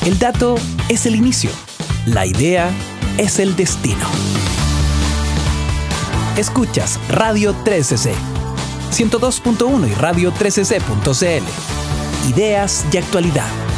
El dato es el inicio, la idea es el destino. Escuchas Radio 13C, 102.1 y radio13c.cl. Ideas y actualidad.